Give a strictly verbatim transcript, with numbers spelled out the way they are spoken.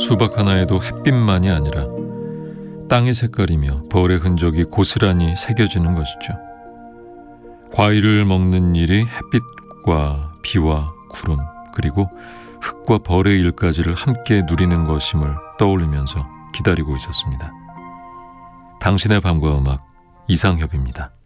수박 하나에도 햇빛만이 아니라 땅의 색깔이며 벌의 흔적이 고스란히 새겨지는 것이죠. 과일을 먹는 일이 햇빛과 비와 구름 그리고 흙과 벌의 일까지를 함께 누리는 것임을 떠올리면서 기다리고 있었습니다. 당신의 밤과 음악, 이상협입니다.